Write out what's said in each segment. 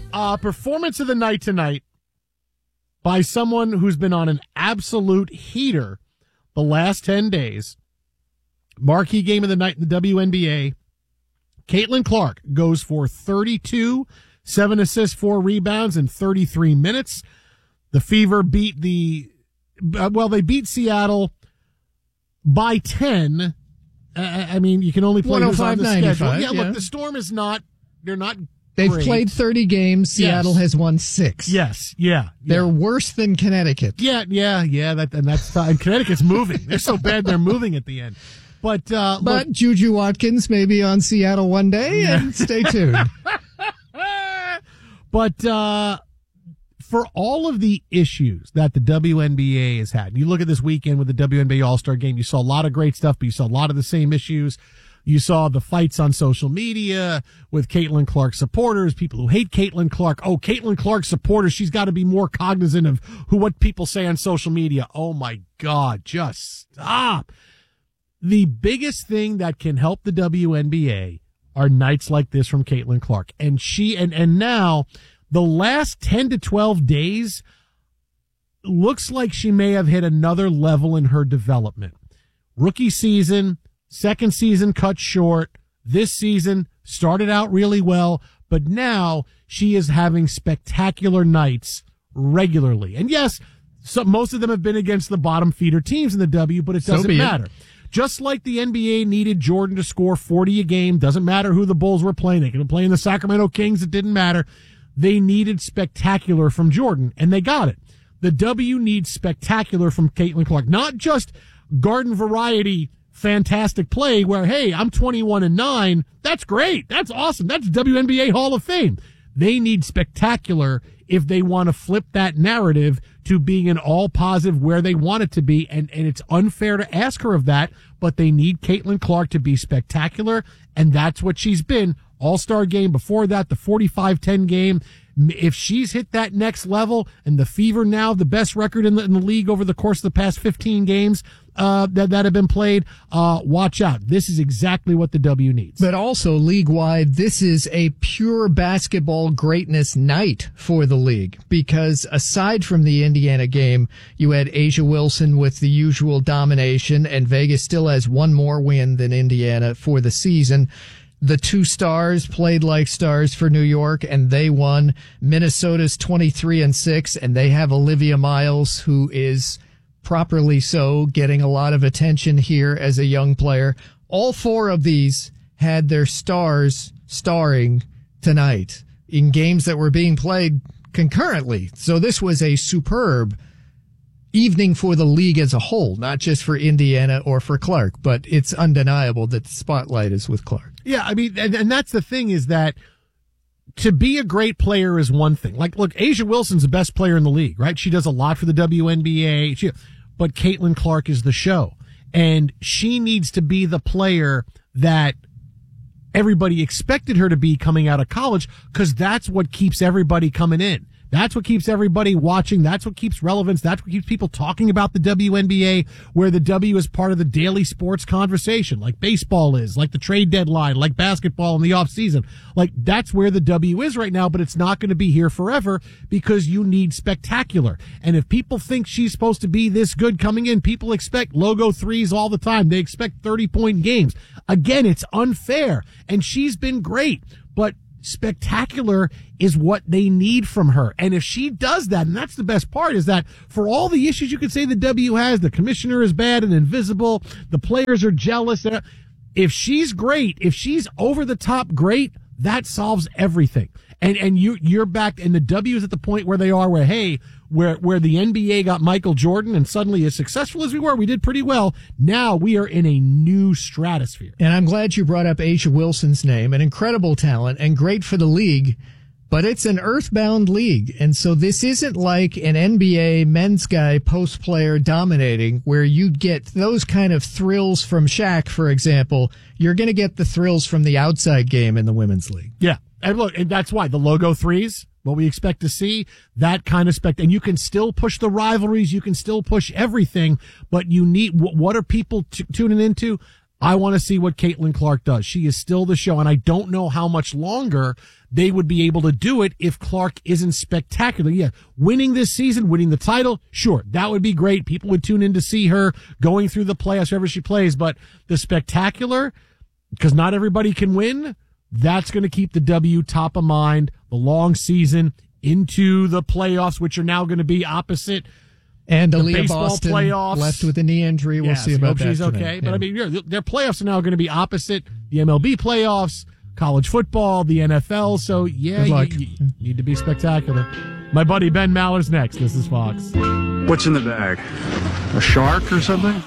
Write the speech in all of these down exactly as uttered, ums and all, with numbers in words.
Uh, performance of the night tonight by someone who's been on an absolute heater the last ten days. Marquee game of the night in the W N B A. Caitlin Clark goes for thirty-two, seven assists, four rebounds in thirty-three minutes. The Fever beat the, uh, well, they beat Seattle by ten. Uh, I mean, you can only play who's on the schedule. Yeah, yeah, look, the Storm is not, they're not They've great. played thirty games. Seattle yes. has won six. Yes, yeah, yeah. They're worse than Connecticut. Yeah, yeah, yeah. That and that's uh, and Connecticut's moving. They're so bad they're moving at the end. But uh, but look, Juju Watkins may be on Seattle one day, and stay tuned. But uh, for all of the issues that the W N B A has had, you look at this weekend with the W N B A All-Star Game. You saw a lot of great stuff, but you saw a lot of the same issues. You saw the fights on social media with Caitlin Clark supporters, people who hate Caitlin Clark. Oh, Caitlin Clark supporters, she's got to be more cognizant of who what people say on social media. Oh, my God, just stop. The biggest thing that can help the W N B A are nights like this from Caitlin Clark. And she, and, and now the last ten to twelve days looks like she may have hit another level in her development. Rookie season, second season cut short. This season started out really well, but now she is having spectacular nights regularly. And yes, so most of them have been against the bottom feeder teams in the W, but it doesn't so matter. It. Just like the N B A needed Jordan to score forty a game, doesn't matter who the Bulls were playing. They could have played the Sacramento Kings. It didn't matter. They needed spectacular from Jordan, and they got it. The W needs spectacular from Caitlin Clark, not just garden variety fantastic play where, hey, I'm twenty-one and nine. That's great. That's awesome. That's W N B A Hall of Fame. They need spectacular if they want to flip that narrative to being an all positive where they want it to be. And, and it's unfair to ask her of that, but they need Caitlin Clark to be spectacular. And that's what she's been. All-Star game before that, the forty-five ten game. If she's hit that next level and the Fever now the best record in the, in the league over the course of the past fifteen games uh, that, that have been played, uh, watch out. This is exactly what the W needs. But also league-wide, this is a pure basketball greatness night for the league because aside from the Indiana game, you had A'ja Wilson with the usual domination and Vegas still has one more win than Indiana for the season. The two stars played like stars for New York, and they won. Minnesota's twenty-three and six, and they have Olivia Miles, who is properly so getting a lot of attention here as a young player. All four of these had their stars starring tonight in games that were being played concurrently. So this was a superb evening for the league as a whole, not just for Indiana or for Clark, but it's undeniable that the spotlight is with Clark. Yeah, I mean, and, and that's the thing is that to be a great player is one thing. Like, look, A'ja Wilson's the best player in the league, right? She does a lot for the W N B A, she, but Caitlin Clark is the show. And she needs to be the player that everybody expected her to be coming out of college because that's what keeps everybody coming in. That's what keeps everybody watching. That's what keeps relevance. That's what keeps people talking about the W N B A, where the W is part of the daily sports conversation, like baseball is, like the trade deadline, like basketball in the off season. Like that's where the W is right now, but it's not going to be here forever because you need spectacular. And if people think she's supposed to be this good coming in, people expect logo threes all the time. They expect thirty point games. Again, it's unfair. And she's been great, but spectacular is what they need from her. And if she does that, and that's the best part, is that for all the issues you could say the W has, the commissioner is bad and invisible, the players are jealous. If she's great, if she's over the top great, that solves everything. And and you you're back, and the W is at the point where they are, where hey, where where the N B A got Michael Jordan, and suddenly as successful as we were, we did pretty well. Now we are in a new stratosphere. And I'm glad you brought up A'ja Wilson's name, an incredible talent and great for the league. But it's an earthbound league, and so this isn't like an N B A men's guy post player dominating where you get those kind of thrills from Shaq, for example. You're going to get the thrills from the outside game in the women's league. Yeah, and look, and that's why the logo threes, what we expect to see, that kind of spect, and you can still push the rivalries, you can still push everything, but you need, what are people t- tuning into? I want to see what Caitlin Clark does. She is still the show, and I don't know how much longer they would be able to do it if Clark isn't spectacular. Yeah, winning this season, winning the title, sure, that would be great. People would tune in to see her going through the playoffs wherever she plays, but the spectacular, because not everybody can win, that's going to keep the W top of mind, the long season into the playoffs, which are now going to be opposite. And the Aaliyah baseball Boston playoffs. Left with a knee injury. We'll yes, see about hope that. She's tonight. okay. Yeah. But I mean, their playoffs are now going to be opposite the M L B playoffs, college football, the N F L. So yeah, you, you, you need to be spectacular. My buddy Ben Maller's next. This is Fox. What's in the bag? A shark or something?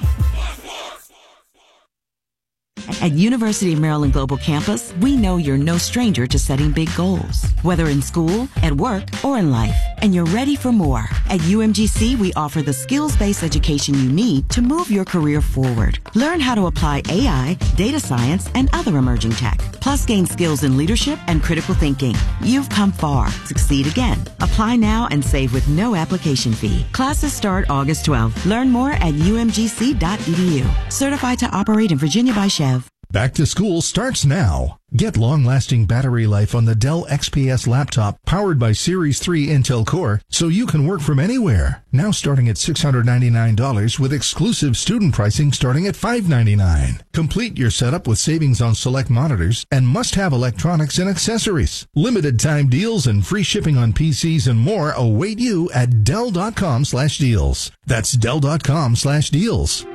At University of Maryland Global Campus, we know you're no stranger to setting big goals, whether in school, at work, or in life, and you're ready for more. At U M G C, we offer the skills-based education you need to move your career forward. Learn how to apply A I, data science, and other emerging tech, plus gain skills in leadership and critical thinking. You've come far. Succeed again. Apply now and save with no application fee. Classes start August twelfth. Learn more at U M G C dot E D U. Certified to operate in Virginia by Chev. Back to school starts now. Get long-lasting battery life on the Dell X P S laptop powered by Series three Intel Core so you can work from anywhere. Now starting at six hundred ninety-nine dollars with exclusive student pricing starting at five hundred ninety-nine dollars. Complete your setup with savings on select monitors and must-have electronics and accessories. Limited time deals and free shipping on P Cs and more await you at Dell.com slash deals. That's Dell.com slash deals.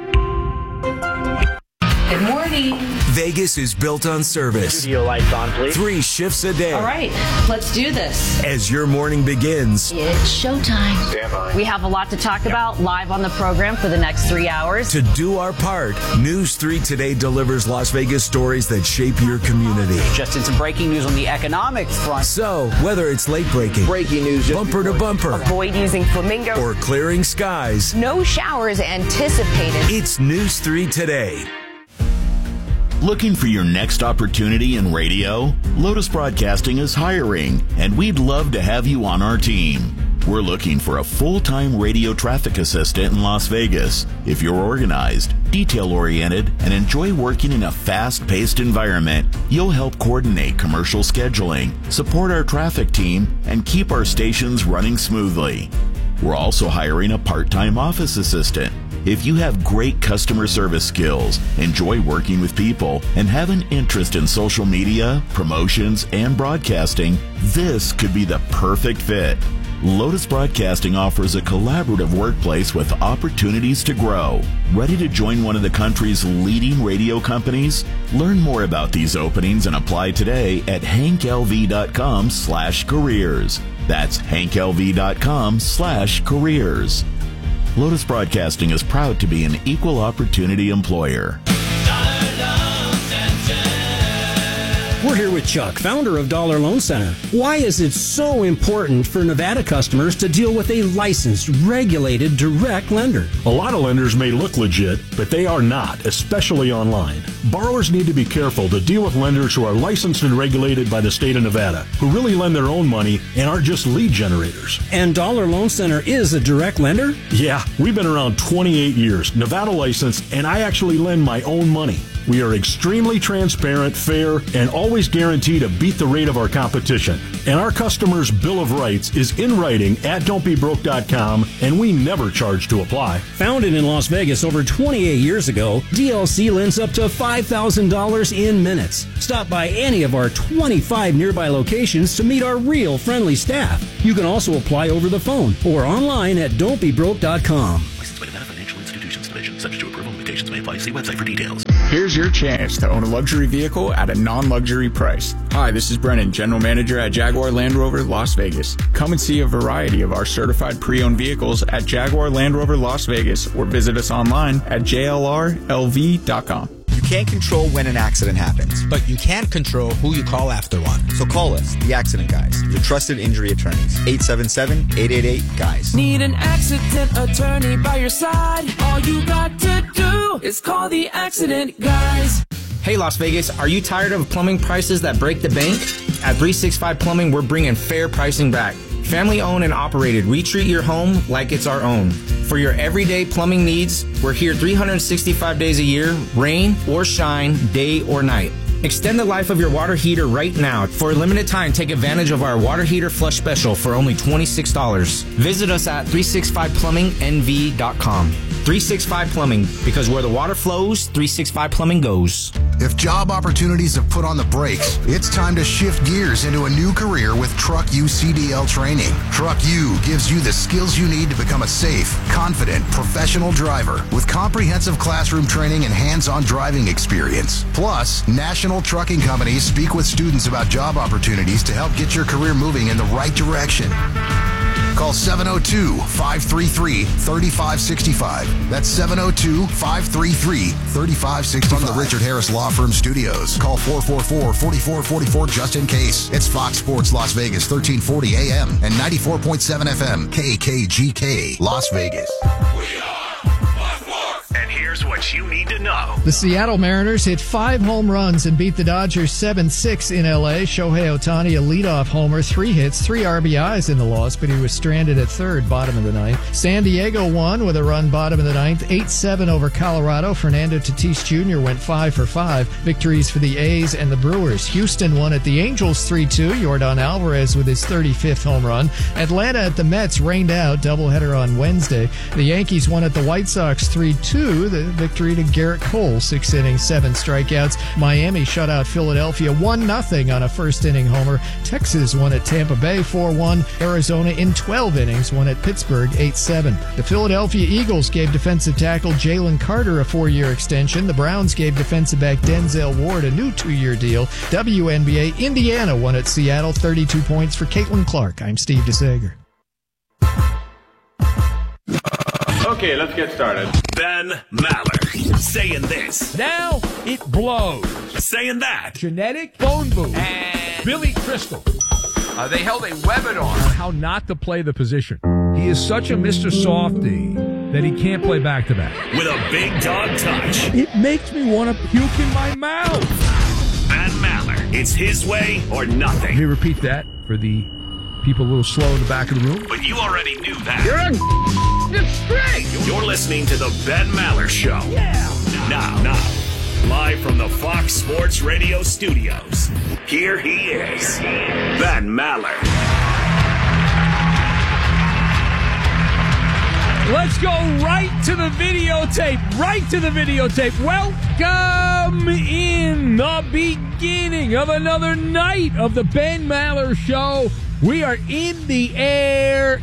Good morning. Vegas is built on service. Studio lights on, please. Three shifts a day. All right, let's do this. As your morning begins, It's showtime. Stand by. We have a lot to talk about live on the program for the next three hours. to do our part, News three Today delivers Las Vegas stories that shape your community. Just in some breaking news on the economic front. So, whether it's late breaking, Breaking news. bumper to bumper, Avoid using flamingo. or clearing skies, No showers anticipated. it's News three Today. Looking for your next opportunity in radio? Lotus Broadcasting is hiring, and we'd love to have you on our team. We're looking for a full-time radio traffic assistant in Las Vegas. If you're organized, detail-oriented, and enjoy working in a fast-paced environment, you'll help coordinate commercial scheduling, support our traffic team, and keep our stations running smoothly. We're also hiring a part-time office assistant. If you have great customer service skills, enjoy working with people, and have an interest in social media, promotions, and broadcasting, this could be the perfect fit. Lotus Broadcasting offers a collaborative workplace with opportunities to grow. Ready to join one of the country's leading radio companies? Learn more about these openings and apply today at hanklv.com slash careers. That's hanklv.com slash careers. Lotus Broadcasting is proud to be an equal opportunity employer. We're here with Chuck, founder of Dollar Loan Center. Why is it so important for Nevada customers to deal with a licensed, regulated, direct lender? A lot of lenders may look legit, but they are not, especially online. Borrowers need to be careful to deal with lenders who are licensed and regulated by the state of Nevada, who really lend their own money and aren't just lead generators. And Dollar Loan Center is a direct lender? Yeah, we've been around twenty-eight years, Nevada licensed, and I actually lend my own money. We are extremely transparent, fair, and always guarantee to beat the rate of our competition. And our customers' Bill of Rights is in writing at don't be broke dot com, and we never charge to apply. Founded in Las Vegas over twenty-eight years ago, D L C lends up to five thousand dollars in minutes. Stop by any of our twenty-five nearby locations to meet our real friendly staff. You can also apply over the phone or online at don't be broke dot com. Licensed by Nevada Financial Institutions Division. Subject to approval, limitations may apply. See website for details. Here's your chance to own a luxury vehicle at a non-luxury price. Hi, this is Brennan, General Manager at Jaguar Land Rover Las Vegas. Come and see a variety of our certified pre-owned vehicles at Jaguar Land Rover Las Vegas or visit us online at j l r l v dot com. You can't control when an accident happens, but you can control who you call after one. So call us, the Accident Guys, your trusted injury attorneys. eight seven seven, eight eight eight, GUYS. Need an accident attorney by your side? All you got to do is call the Accident Guys. Hey Las Vegas, are you tired of plumbing prices that break the bank? At three sixty-five Plumbing, we're bringing fair pricing back. Family owned and operated, we treat your home like it's our own. For your everyday plumbing needs, we're here three hundred sixty-five days a year, rain or shine, day or night. Extend the life of your water heater right now. For a limited time, take advantage of our water heater flush special for only twenty-six dollars. Visit us at three sixty-five plumbing n v dot com. three sixty-five Plumbing, because where the water flows, three sixty-five Plumbing goes. If job opportunities have put on the brakes, it's time to shift gears into a new career with Truck U C D L training. Truck U gives you the skills you need to become a safe, confident, professional driver with comprehensive classroom training and hands-on driving experience. Plus, national trucking companies speak with students about job opportunities to help get your career moving in the right direction. Call seven oh two, five three three, three five six five. That's seven oh two, five three three, three five six five. From the Richard Harris Law Firm Studios. Call four four four, four four four four just in case. It's Fox Sports Las Vegas, thirteen forty A M and ninety-four point seven F M, K K G K, Las Vegas. We are And here's what you need to know. The Seattle Mariners hit five home runs and beat the Dodgers seven six in L A. Shohei Ohtani, a leadoff homer, three hits, three R B Is in the loss, but he was stranded at third, bottom of the ninth. San Diego won with a run, bottom of the ninth, eight seven over Colorado. Fernando Tatis Junior went five for five. Victories for the A's and the Brewers. Houston won at the Angels three two. Yordan Alvarez with his thirty-fifth home run. Atlanta at the Mets rained out, doubleheader on Wednesday. The Yankees won at the White Sox three two. The victory to Garrett Cole, six innings, seven strikeouts. Miami shut out Philadelphia one nothing on a first-inning homer. Texas won at Tampa Bay four one. Arizona in twelve innings won at Pittsburgh eight seven. The Philadelphia Eagles gave defensive tackle Jalen Carter a four-year extension. The Browns gave defensive back Denzel Ward a new two-year deal. W N B A, Indiana won at Seattle, thirty-two points for Caitlin Clark. I'm Steve DeSager. Okay, let's get started. Ben Maller saying this. Now it blows. Saying that. Genetic phone booth. And Billy Crystal. Uh, they held a webinar on how not to play the position. He is such a Mister Softy that he can't play back-to-back. With a big dog touch. It makes me want to puke in my mouth. Ben Maller. It's his way or nothing. Let me repeat that for the people a little slow in the back of the room. But you already knew that. You're a it's straight. You're listening to the Ben Maller Show. Yeah. Now, now, live from the Fox Sports Radio studios, here he is, Ben Maller. Let's go right to the videotape, right to the videotape. Welcome in the beginning of another night of the Ben Maller Show. We are in the air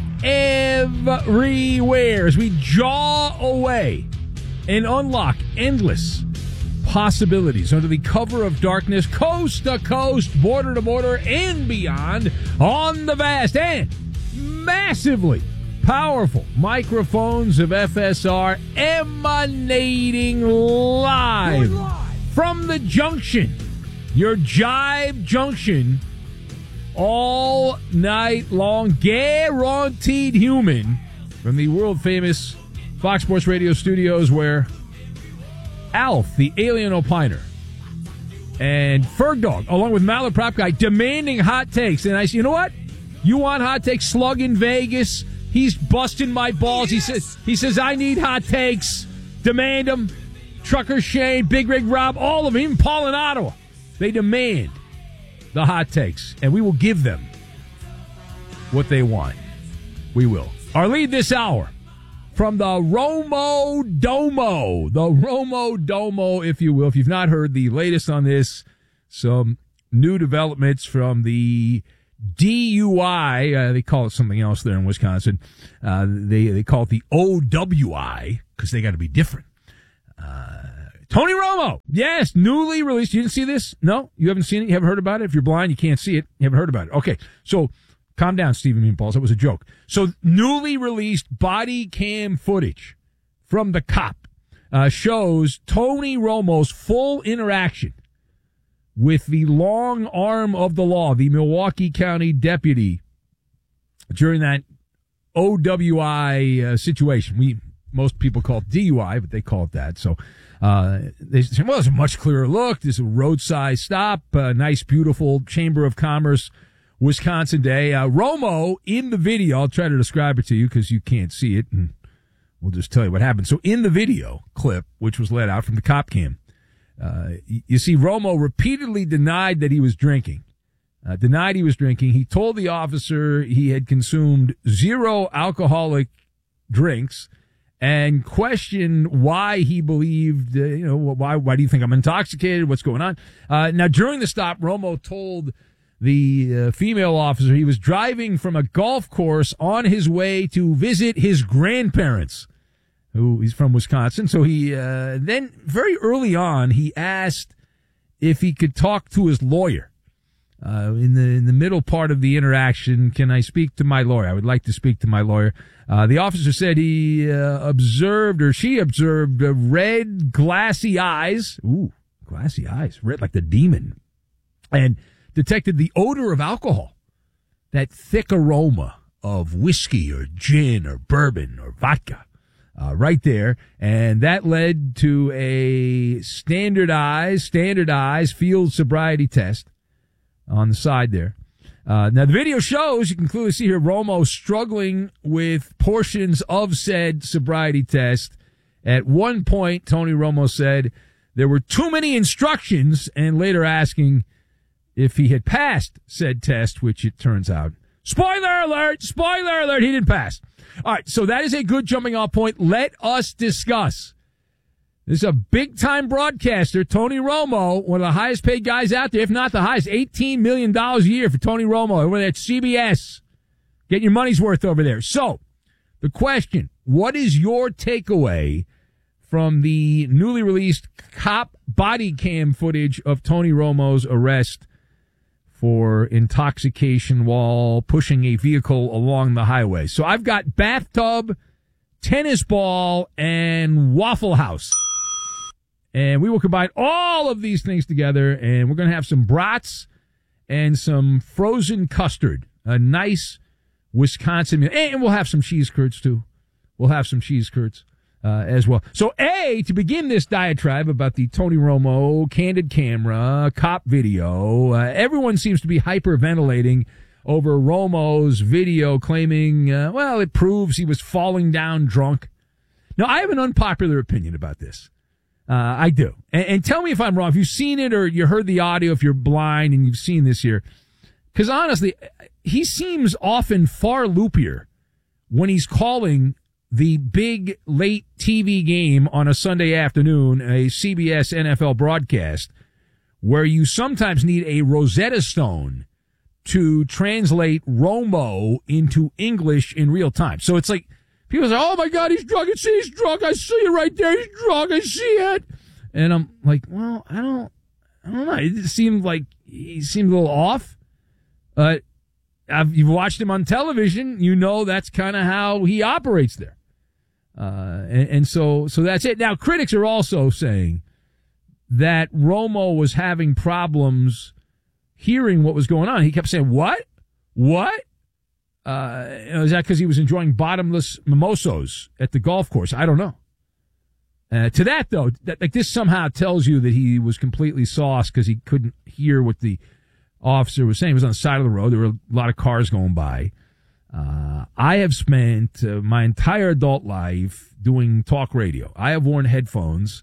everywhere as we jaw away and unlock endless possibilities under the cover of darkness, coast to coast, border to border, and beyond on the vast and massively powerful microphones of F S R emanating live from the junction, your Jive Junction, all night long, guaranteed human, from the world-famous Fox Sports Radio studios, where Alf, the alien opiner, and Ferg Dog, along with Maller Prop Guy, demanding hot takes. And I said, you know what? You want hot takes? Slug in Vegas. He's busting my balls. Yes. He says, he says, I need hot takes. Demand them. Trucker Shane, Big Rig Rob, all of them, even Paul in Ottawa. They demand the hot takes, and we will give them what they want. We will. Our lead this hour from the Romo Domo, the Romo Domo, if you will. If you've not heard the latest on this, some new developments from the D U I. Uh, they call it something else there in Wisconsin. Uh, they they call it the O W I because they got to be different. Uh, Tony Romo, yes, newly released. You didn't see this? No? You haven't seen it? You haven't heard about it? If you're blind, you can't see it. You haven't heard about it. Okay, so calm down, Stephen Meanballs. That was a joke. So newly released body cam footage from the cop uh, shows Tony Romo's full interaction with the long arm of the law, the Milwaukee County deputy, during that O W I uh, situation. We most people call it D U I, but they call it that. So uh, they say, well, it's a much clearer look. There's a roadside stop, a nice, beautiful Chamber of Commerce Wisconsin Day. Uh, Romo in the video, I'll try to describe it to you because you can't see it, and we'll just tell you what happened. So in the video clip, which was let out from the cop cam, uh, you see Romo repeatedly denied that he was drinking. Uh, denied he was drinking. He told the officer he had consumed zero alcoholic drinks and questioned why he believed, uh, you know, why, why do you think I'm intoxicated? What's going on? Uh, now, during the stop, Romo told the uh, female officer he was driving from a golf course on his way to visit his grandparents, who he's from Wisconsin. So he, uh, then very early on, he asked if he could talk to his lawyer. Uh, in the, in the middle part of the interaction, can I speak to my lawyer? I would like to speak to my lawyer. Uh, the officer said he, uh, observed, or she observed, uh, red, glassy eyes. Ooh, glassy eyes. Red like the demon. And detected the odor of alcohol, that thick aroma of whiskey or gin or bourbon or vodka, uh, right there. And that led to a standardized, standardized field sobriety test on the side there. Uh, now the video shows, you can clearly see here, Romo struggling with portions of said sobriety test. At one point, Tony Romo said there were too many instructions, and later asking if he had passed said test, which it turns out, spoiler alert, spoiler alert, he didn't pass. All right, so that is a good jumping off point. Let us discuss. This is a big-time broadcaster, Tony Romo, one of the highest-paid guys out there, if not the highest, eighteen million dollars a year for Tony Romo over there at C B S. Getting your money's worth over there. So, the question, what is your takeaway from the newly released cop body cam footage of Tony Romo's arrest for intoxication while pushing a vehicle along the highway? So I've got bathtub, tennis ball, and Waffle House. And we will combine all of these things together, and we're going to have some brats and some frozen custard. A nice Wisconsin meal. And we'll have some cheese curds, too. We'll have some cheese curds uh, as well. So, A, to begin this diatribe about the Tony Romo candid camera cop video, uh, everyone seems to be hyperventilating over Romo's video claiming, uh, well, it proves he was falling down drunk. Now, I have an unpopular opinion about this. Uh, I do. And, and tell me if I'm wrong. If you've seen it or you heard the audio, if you're blind and you've seen this here. Because honestly, he seems often far loopier when he's calling the big late T V game on a Sunday afternoon, a C B S N F L broadcast, where you sometimes need a Rosetta Stone to translate Romo into English in real time. So it's like, people say, oh, my God, he's drunk. I see he's drunk. I see it right there. He's drunk. I see it. And I'm like, well, I don't, I don't know. It seemed like he seemed a little off. Uh, I've, you've watched him on television. You know that's kind of how he operates there. Uh, and, and so, so that's it. Now, critics are also saying that Romo was having problems hearing what was going on. He kept saying, what? What? Uh, is that because he was enjoying bottomless mimosos at the golf course? I don't know. Uh, to that, though, that, like this somehow tells you that he was completely sauced because he couldn't hear what the officer was saying. He was on the side of the road. There were a lot of cars going by. Uh, I have spent uh, my entire adult life doing talk radio. I have worn headphones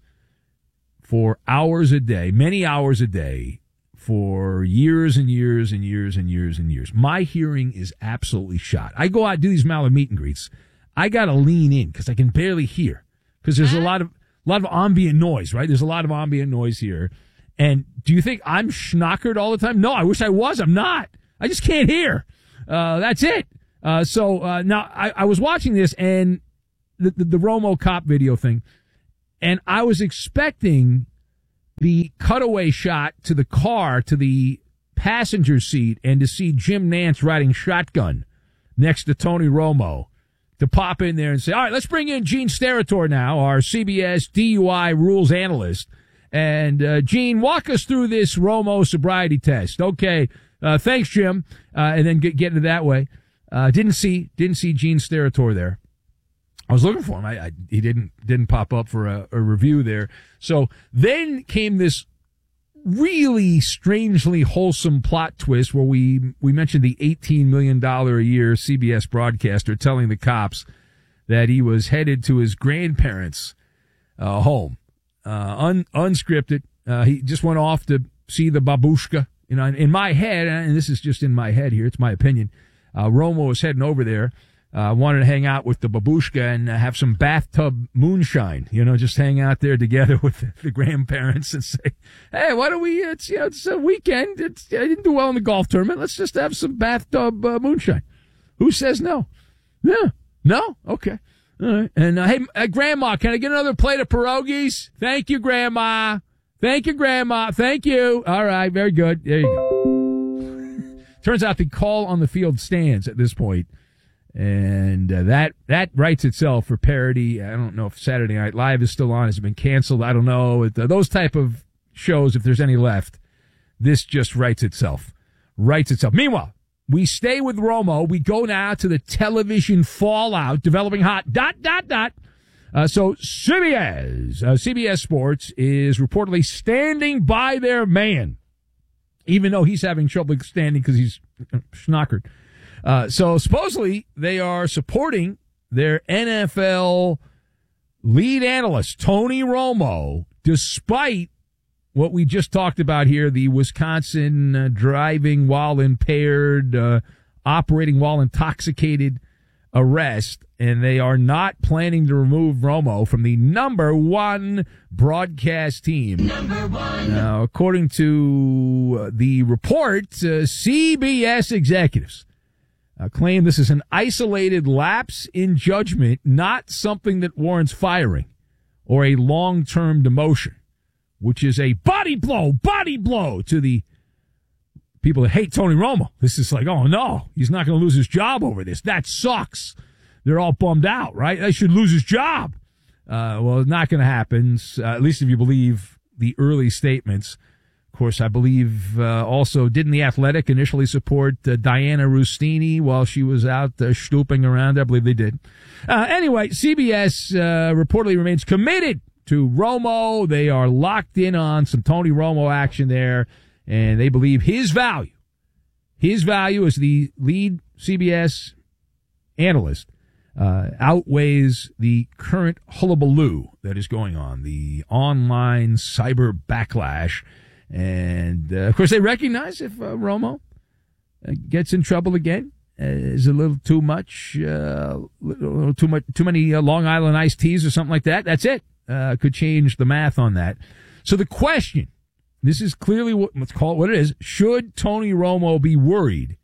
for hours a day, many hours a day, for years and years and years and years and years. My hearing is absolutely shot. I go out and do these Maller meet and greets. I got to lean in because I can barely hear because there's a lot of a lot of ambient noise, right? There's a lot of ambient noise here. And do you think I'm schnockered all the time? No, I wish I was. I'm not. I just can't hear. Uh, that's it. Uh, so uh, now I, I was watching this and the, the, the Romo cop video thing, and I was expecting the cutaway shot to the car, to the passenger seat, and to see Jim Nantz riding shotgun next to Tony Romo to pop in there and say, all right, let's bring in Gene Steratore now, our C B S D U I rules analyst. And, uh, Gene, walk us through this Romo sobriety test. Okay. Uh, thanks, Jim. Uh, and then get, get into that way. Uh, didn't see, didn't see Gene Steratore there. I was looking for him. I, I he didn't, didn't pop up for a, a review there. So then came this really strangely wholesome plot twist where we we mentioned the eighteen million dollars a year C B S broadcaster telling the cops that he was headed to his grandparents' uh, home. Uh, un, unscripted. Uh, he just went off to see the babushka. You know, in my head, and this is just in my head here, it's my opinion, uh, Romo was heading over there. Uh, wanted to hang out with the babushka and uh, have some bathtub moonshine, you know, just hang out there together with the, the grandparents and say, hey, why don't we, it's, you know, it's a weekend. It's, I didn't do well in the golf tournament. Let's just have some bathtub uh, moonshine. Who says no? Yeah. No? Okay. All right. And, uh, hey, uh, Grandma, can I get another plate of pierogies? Thank you, Grandma. Thank you, Grandma. Thank you. All right. Very good. There you go. Turns out the call on the field stands at this point. And uh, that that writes itself for parody. I don't know if Saturday Night Live is still on. Has it been canceled? I don't know. It, uh, those type of shows, if there's any left, this just writes itself. Writes itself. Meanwhile, we stay with Romo. We go now to the television fallout developing hot. Dot, dot, dot. Uh, so C B S, uh, C B S Sports is reportedly standing by their man, even though he's having trouble standing because he's schnockered. Uh, so supposedly they are supporting their N F L lead analyst, Tony Romo, despite what we just talked about here, the Wisconsin uh, driving while impaired, uh, operating while intoxicated arrest. And they are not planning to remove Romo from the number one broadcast team. Number one. Now, according to uh, the report, uh, C B S executives Uh, claim this is an isolated lapse in judgment, not something that warrants firing or a long-term demotion, which is a body blow, body blow to the people that hate Tony Romo. This is like, oh, no, he's not going to lose his job over this. That sucks. They're all bummed out, right? They should lose his job. Uh, well, it's not going to happen, uh, at least if you believe the early statements. Of course, I believe uh, also didn't The Athletic initially support uh, Diana Rustini while she was out uh, stooping around? I believe they did. Uh, anyway, C B S uh, reportedly remains committed to Romo. They are locked in on some Tony Romo action there, and they believe his value, his value as the lead C B S analyst uh, outweighs the current hullabaloo that is going on, the online cyber backlash. And, uh, of course, they recognize if uh, Romo uh, gets in trouble again, uh, is a little too much, uh, little too much, too many uh, Long Island iced teas or something like that. That's it. Uh, could change the math on that. So the question, this is clearly what, let's call it what it is. Should Tony Romo be worried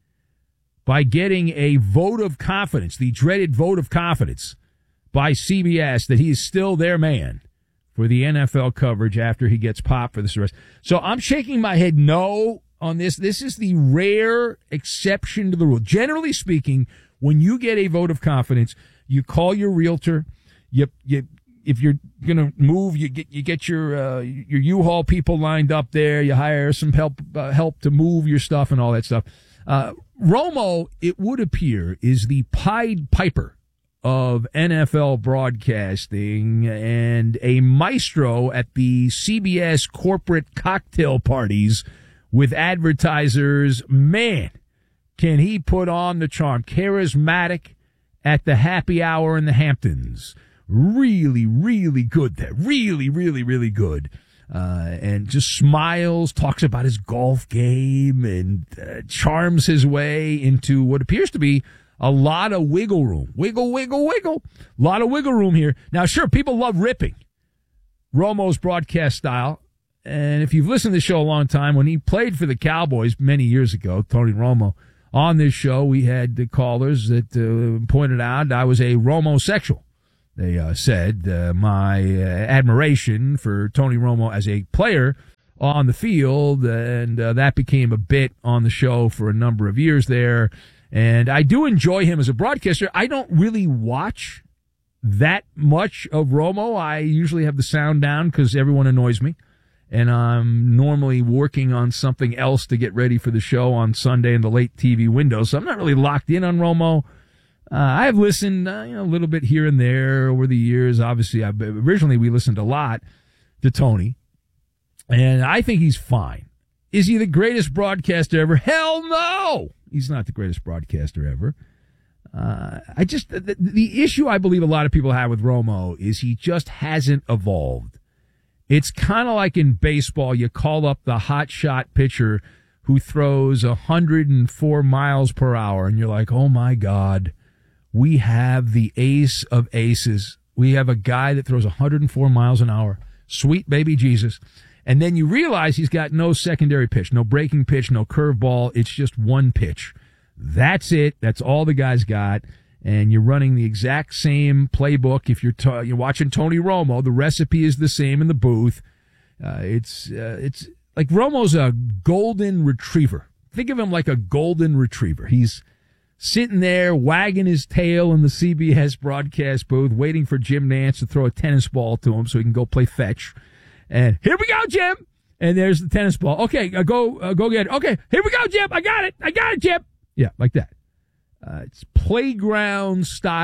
by getting a vote of confidence, the dreaded vote of confidence by C B S that he is still their man for the N F L coverage after he gets popped for this arrest? So I'm shaking my head no on this. This is the rare exception to the rule. Generally speaking, when you get a vote of confidence, you call your realtor. You, you, if you're going to move, you get you get your uh, your U-Haul people lined up there. You hire some help uh, help to move your stuff and all that stuff. Uh, Romo, it would appear, is the Pied Piper of N F L broadcasting and a maestro at the C B S corporate cocktail parties with advertisers. Man, can he put on the charm. Charismatic at the happy hour in the Hamptons. Really, really good there. Really, really, really good. Uh, and just smiles, talks about his golf game, and uh, charms his way into what appears to be a lot of wiggle room. Wiggle, wiggle, wiggle. A lot of wiggle room here. Now, sure, people love ripping Romo's broadcast style. And if you've listened to the show a long time, when he played for the Cowboys many years ago, Tony Romo, on this show, we had the callers that uh, pointed out I was a Romo-sexual. They uh, said uh, my uh, admiration for Tony Romo as a player on the field, and uh, that became a bit on the show for a number of years there. And I do enjoy him as a broadcaster. I don't really watch that much of Romo. I usually have the sound down because everyone annoys me. And I'm normally working on something else to get ready for the show on Sunday in the late T V window. So I'm not really locked in on Romo. Uh, I have listened uh, you know, a little bit here and there over the years. Obviously, I've, originally we listened a lot to Tony. And I think he's fine. Is he the greatest broadcaster ever? Hell no! He's not the greatest broadcaster ever. Uh, I just, the, the issue I believe a lot of people have with Romo is he just hasn't evolved. It's kind of like in baseball, you call up the hot shot pitcher who throws one hundred four miles per hour, and you're like, oh my God, we have the ace of aces. We have a guy that throws one hundred four miles an hour. Sweet baby Jesus. And then you realize he's got no secondary pitch, no breaking pitch, no curveball. It's just one pitch. That's it. That's all the guy's got. And you're running the exact same playbook. If you're t- you're watching Tony Romo, the recipe is the same in the booth. Uh, it's uh, it's like Romo's a golden retriever. Think of him like a golden retriever. He's sitting there wagging his tail in the C B S broadcast booth, waiting for Jim Nantz to throw a tennis ball to him so he can go play fetch. And here we go, Jim. And there's the tennis ball. Okay, uh, go uh, go get it. Okay, here we go, Jim. I got it. I got it, Jim. Yeah, like that. Uh, it's playground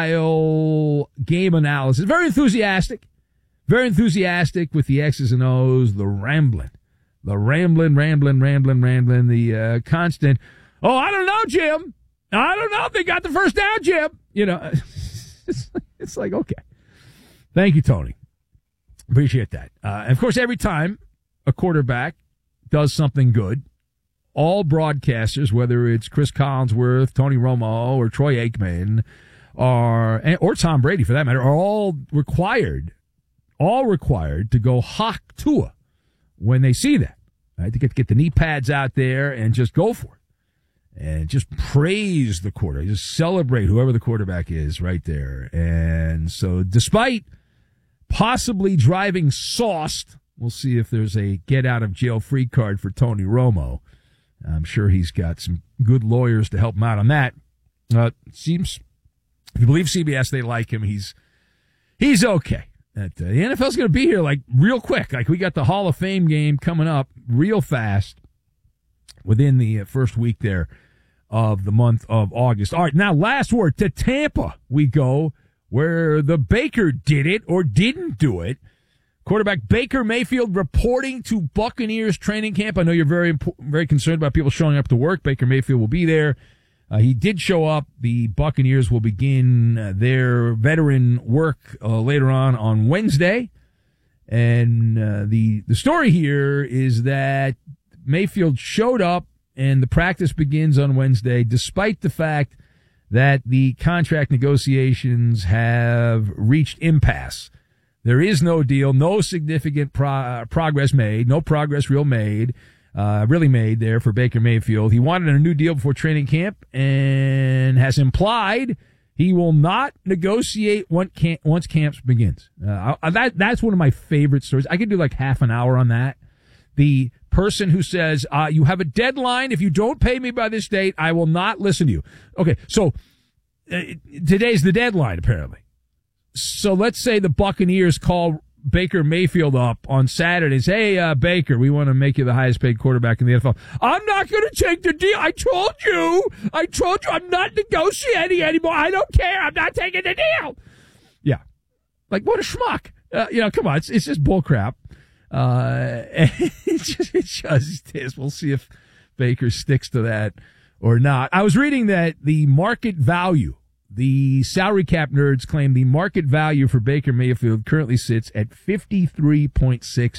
style game analysis. Very enthusiastic. Very enthusiastic with the X's and O's, the rambling. The rambling, rambling, rambling, rambling, the uh, constant, oh, I don't know, Jim. I don't know if they got the first down, Jim. You know, it's, it's like, okay. Thank you, Tony. Appreciate that. Uh, and of course, every time a quarterback does something good, all broadcasters, whether it's Chris Collinsworth, Tony Romo, or Troy Aikman, are, or Tom Brady for that matter, are all required, all required to go hawk Tua when they see that. Right? To get, get the knee pads out there and just go for it. And just praise the quarterback. Just celebrate whoever the quarterback is right there. And so despite possibly driving sauced, we'll see if there's a get-out-of-jail-free card for Tony Romo. I'm sure he's got some good lawyers to help him out on that. Uh, seems, if you believe C B S, they like him. He's he's okay. That, uh, the N F L's going to be here like real quick. Like we got the Hall of Fame game coming up real fast within the uh, first week there of the month of August. All right, now last word. To Tampa we go, where the Baker did it or didn't do it. Quarterback Baker Mayfield reporting to Buccaneers training camp. I know you're very very concerned about people showing up to work. Baker Mayfield will be there. Uh, he did show up. The Buccaneers will begin uh, their veteran work uh, later on on Wednesday. And uh, the the story here is that Mayfield showed up and the practice begins on Wednesday, despite the fact that the contract negotiations have reached impasse. There is no deal, no significant pro- progress made, no progress real made, uh, really made there for Baker Mayfield. He wanted a new deal before training camp and has implied he will not negotiate once camp, once camp begins. Uh, I, that, that's one of my favorite stories. I could do like half an hour on that. The person who says, uh, you have a deadline. If you don't pay me by this date, I will not listen to you. Okay, so uh, today's the deadline, apparently. So let's say the Buccaneers call Baker Mayfield up on Saturday and say, hey, uh, Baker, we want to make you the highest paid quarterback in the N F L. I'm not going to take the deal. I told you. I told you I'm not negotiating anymore. I don't care. I'm not taking the deal. Yeah. Like, what a schmuck. Uh, you know, come on. It's, it's just bullcrap. Uh, it just, it just is. We'll see if Baker sticks to that or not. I was reading that the market value, the salary cap nerds claim the market value for Baker Mayfield currently sits at fifty-three point six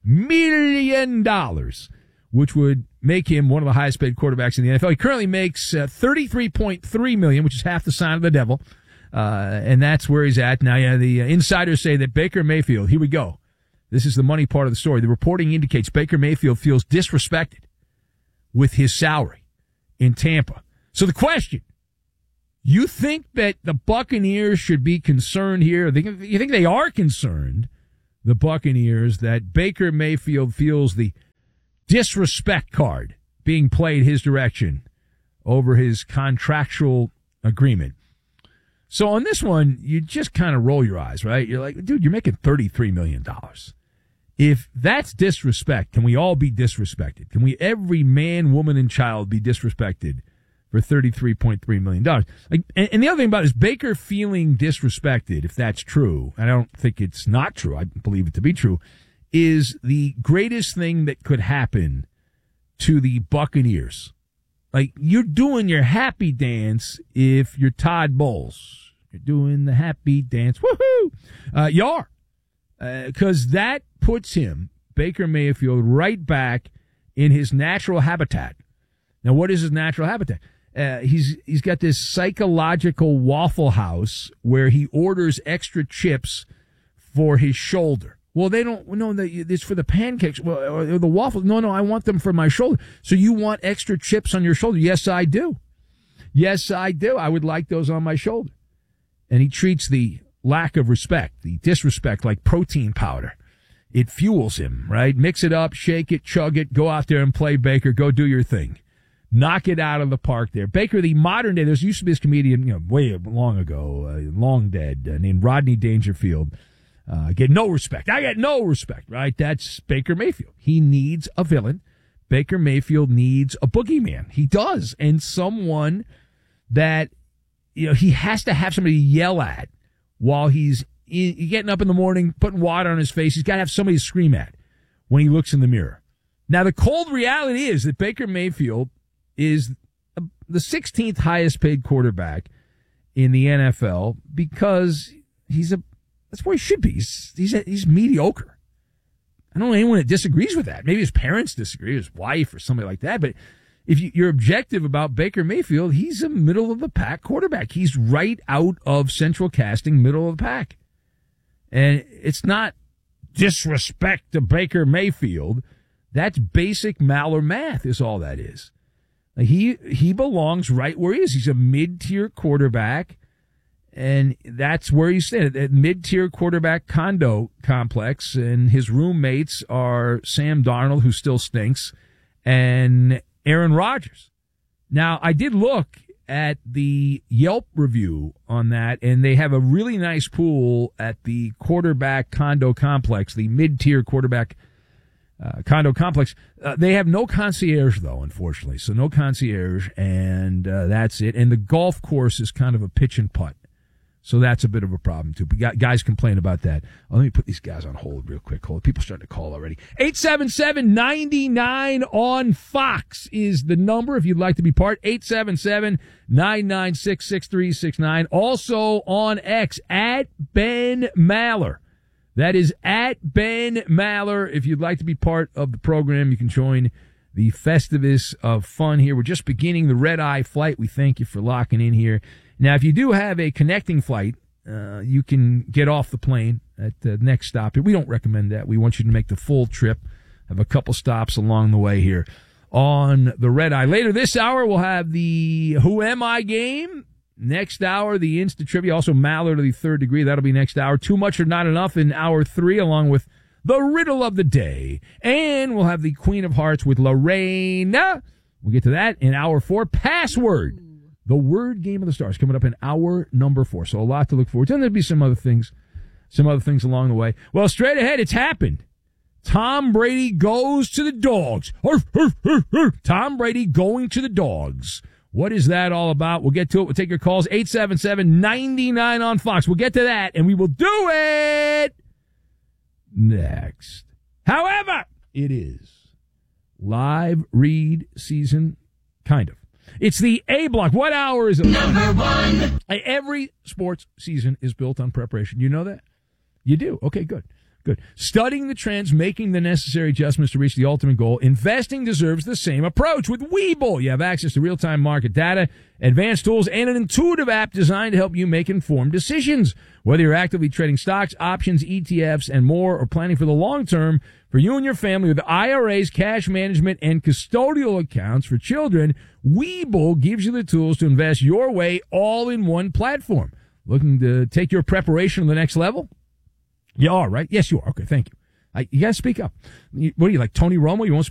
million dollars, which would make him one of the highest paid quarterbacks in the N F L. He currently makes uh, thirty-three point three million dollars, which is half the sign of the devil. Uh, and that's where he's at. Now, yeah, the uh, insiders say that Baker Mayfield, here we go. This is the money part of the story. The reporting indicates Baker Mayfield feels disrespected with his salary in Tampa. So the question, you think that the Buccaneers should be concerned here? You think they are concerned, the Buccaneers, that Baker Mayfield feels the disrespect card being played his direction over his contractual agreement? So on this one, you just kind of roll your eyes, right? You're like, dude, you're making thirty-three million dollars. If that's disrespect, can we all be disrespected? Can we, every man, woman, and child, be disrespected for thirty-three point three million dollars? Like, and, and the other thing about it is Baker feeling disrespected, if that's true, and I don't think it's not true, I believe it to be true, is the greatest thing that could happen to the Buccaneers. Like, you're doing your happy dance if you're Todd Bowles. You're doing the happy dance. Woohoo! Uh, you are. Because uh, that puts him, Baker Mayfield, right back in his natural habitat. Now, what is his natural habitat? Uh, he's he's got this psychological Waffle House where he orders extra chips for his shoulder. Well, they don't, no, it's for the pancakes, well, or the waffles. No, no, I want them for my shoulder. So you want extra chips on your shoulder? Yes, I do. Yes, I do. I would like those on my shoulder. And he treats the lack of respect, the disrespect, like protein powder. It fuels him, right? Mix it up, shake it, chug it, go out there and play, Baker. Go do your thing. Knock it out of the park there. Baker, the modern day, there's used to be this comedian, you know, way long ago, uh, long dead, uh, named Rodney Dangerfield. Uh, get no respect. I get no respect, right? That's Baker Mayfield. He needs a villain. Baker Mayfield needs a boogeyman. He does. And someone that, you know, he has to have somebody to yell at while he's in, getting up in the morning, putting water on his face. He's got to have somebody to scream at when he looks in the mirror. Now, the cold reality is that Baker Mayfield is the sixteenth highest paid quarterback in the N F L because he's a That's where he should be. He's, he's, he's mediocre. I don't know anyone that disagrees with that. Maybe his parents disagree, his wife or somebody like that. But if you, you're objective about Baker Mayfield, he's a middle-of-the-pack quarterback. He's right out of central casting, middle of the pack. And it's not disrespect to Baker Mayfield. That's basic Maller math is all that is. He, he belongs right where he is. He's a mid-tier quarterback. And that's where he's standing, at mid-tier quarterback condo complex. And his roommates are Sam Darnold, who still stinks, and Aaron Rodgers. Now, I did look at the Yelp review on that, and they have a really nice pool at the quarterback condo complex, the mid-tier quarterback uh, condo complex. Uh, they have no concierge, though, unfortunately. So no concierge, and uh, that's it. And the golf course is kind of a pitch and putt. So that's a bit of a problem, too. But guys complain about that. Oh, let me put these guys on hold real quick. Hold. People starting to call already. eight seven seven, nine nine on Fox is the number if you'd like to be part. eight seven seven, nine nine six, six three six nine. Also on X, at Ben Maller. That is at Ben Maller. If you'd like to be part of the program, you can join the Festivus of fun here. We're just beginning the red-eye flight. We thank you for locking in here. Now, if you do have a connecting flight, uh, you can get off the plane at the next stop. We don't recommend that. We want you to make the full trip, have a couple stops along the way here on the red eye. Later this hour, we'll have the Who Am I game. Next hour, the Insta Trivia. Also, Maller to the third degree. That'll be next hour. Too Much or Not Enough in hour three, along with the Riddle of the Day. And we'll have the Queen of Hearts with Lorena. We'll get to that in hour four. Password. The word game of the stars coming up in hour number four. So a lot to look forward to. And there'll be some other things, some other things along the way. Well, straight ahead, it's happened. Tom Brady goes to the dogs. Arf, arf, arf, arf. Tom Brady going to the dogs. What is that all about? We'll get to it. We'll take your calls. eight seven seven, nine nine on Fox. We'll get to that, and we will do it next. However, it is live read season, kind of. It's the A block. What hour is it? Number one. Every sports season is built on preparation. You know that? You do. Okay, good. Good. Studying the trends, making the necessary adjustments to reach the ultimate goal. Investing deserves the same approach. With Webull, you have access to real-time market data, advanced tools, and an intuitive app designed to help you make informed decisions. Whether you're actively trading stocks, options, E T Fs, and more, or planning for the long term, for you and your family with I R As, cash management, and custodial accounts for children, Webull gives you the tools to invest your way all in one platform. Looking to take your preparation to the next level? You are, right? Yes, you are. Okay, thank you. I, you got to speak up. You, what are you, like Tony Romo? You won't speak